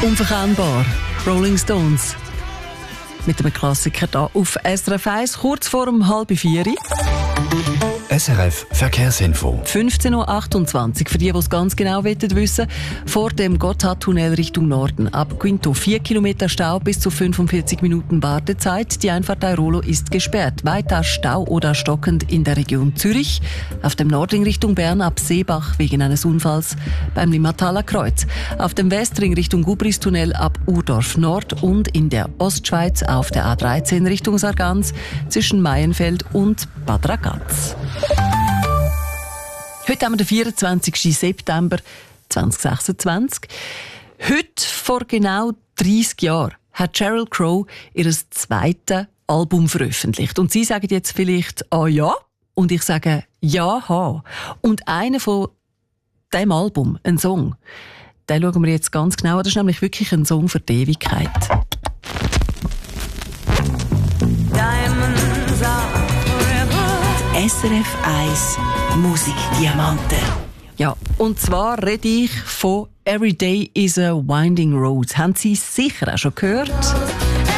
Unverkennbar. Rolling Stones. Mit einem Klassiker hier auf SRF 1, kurz vor 3:30. SRF Verkehrsinfo. 15.28 Uhr. Für die es ganz genau wissen wollen, vor dem Gotthardtunnel Richtung Norden. Ab Quinto 4 Kilometer Stau bis zu 45 Minuten Wartezeit. Die Einfahrt Airolo ist gesperrt. Weiter Stau oder stockend in der Region Zürich. Auf dem Nordring Richtung Bern ab Seebach wegen eines Unfalls beim Limataler Kreuz. Auf dem Westring Richtung Gubristunnel ab Urdorf Nord und in der Ostschweiz auf der A13 Richtung Sargans zwischen Maienfeld und Bad Ragaz. Heute haben wir den 24. September 2026. Heute, vor genau 30 Jahren, hat Sheryl Crow ihr zweites Album veröffentlicht. Und Sie sagen jetzt vielleicht «Ah ja?» und ich sage «Ja, ha». Und einer von diesem Album, ein Song, den schauen wir jetzt ganz genau an. Das ist nämlich wirklich ein Song für die Ewigkeit. SRF 1 Musikdiamanten. Ja, und zwar rede ich von «Every Day is a Winding Road». Haben Sie sicher auch schon gehört?